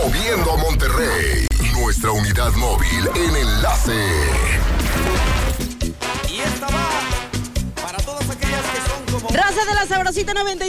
moviendo a Monterrey. Nuestra unidad móvil en Enlace. Y esta va para todas aquellas que son como... Raza de la Sabrosita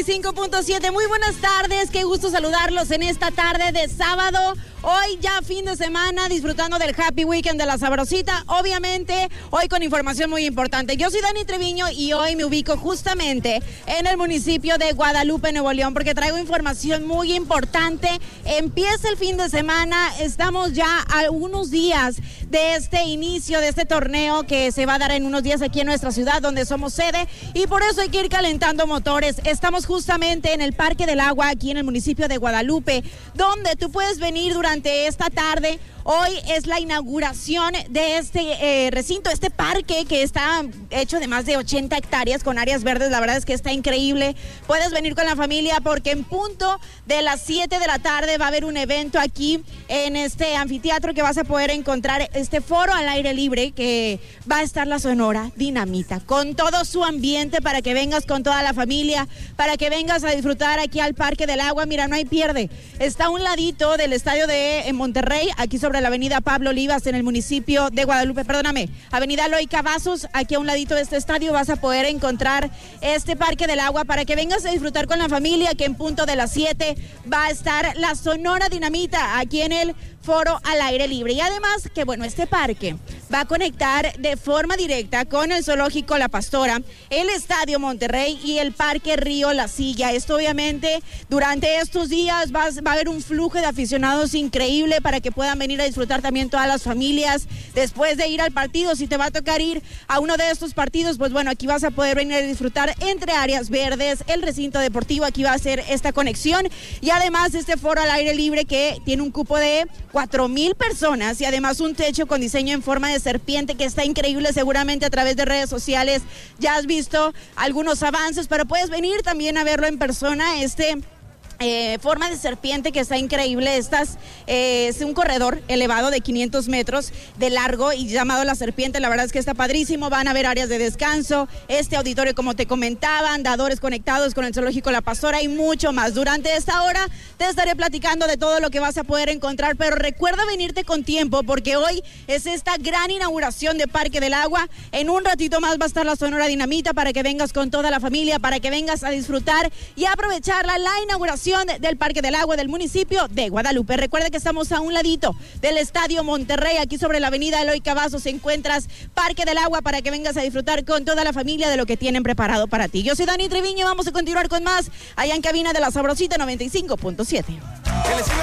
95.7, muy buenas tardes, qué gusto saludarlos en esta tarde de sábado. Hoy ya fin de semana, disfrutando del Happy Weekend de la Sabrosita. Obviamente, hoy con información muy importante. Yo soy Dani Treviño y hoy me ubico justamente en el municipio de Guadalupe, Nuevo León, porque traigo información muy importante. Empieza el fin de semana, estamos ya a unos días de este inicio de este torneo que se va a dar en unos días aquí en nuestra ciudad, donde somos sede, y por eso hay que ir calentando motores. Estamos justamente en el Parque del Agua, aquí en el municipio de Guadalupe, donde tú puedes venir durante esta tarde. Hoy es la inauguración de este recinto, este parque que está hecho de más de 80 hectáreas con áreas verdes. La verdad es que está increíble. Puedes venir con la familia porque en punto de las 7 de la tarde va a haber un evento aquí en este anfiteatro que vas a poder encontrar este foro al aire libre, que va a estar la Sonora Dinamita con todo su ambiente para que vengas con toda la familia, para que vengas a disfrutar aquí al Parque del Agua. Mira, no hay pierde. Está a un ladito del estadio de Monterrey, aquí sobre la avenida Pablo Olivas en el municipio de Guadalupe, avenida Eloy Cavazos. Aquí a un ladito de este estadio vas a poder encontrar este Parque del Agua para que vengas a disfrutar con la familia, que en punto de las 7 va a estar la Sonora Dinamita aquí en el foro al aire libre. Y además que bueno, este parque va a conectar de forma directa con el zoológico La Pastora, el Estadio Monterrey y el Parque Río La Silla. Esto obviamente durante estos días va a haber un flujo de aficionados increíble para que puedan venir a disfrutar también todas las familias después de ir al partido. Si te va a tocar ir a uno de estos partidos, pues bueno, aquí vas a poder venir a disfrutar entre áreas verdes, el recinto deportivo. Aquí va a ser esta conexión y además este foro al aire libre que tiene un cupo de 4,000 personas y además un techo con diseño en forma de serpiente que está increíble. Seguramente a través de redes sociales ya has visto algunos avances, pero puedes venir también a verlo en persona. Forma de serpiente que está increíble. Es un corredor elevado de 500 metros de largo y llamado La Serpiente. La verdad es que está padrísimo. Van a haber áreas de descanso, este auditorio como te comentaba, andadores conectados con el zoológico La Pastora y mucho más. Durante esta hora te estaré platicando de todo lo que vas a poder encontrar, pero recuerda venirte con tiempo porque hoy es esta gran inauguración de Parque del Agua. En un ratito más va a estar la Sonora Dinamita para que vengas con toda la familia, para que vengas a disfrutar y aprovechar la inauguración del Parque del Agua del municipio de Guadalupe. Recuerda que estamos a un ladito del Estadio Monterrey, aquí sobre la avenida Eloy Cavazos encuentras Parque del Agua para que vengas a disfrutar con toda la familia de lo que tienen preparado para ti. Yo soy Dani Treviño, vamos a continuar con más allá en cabina de la Sabrosita 95.7.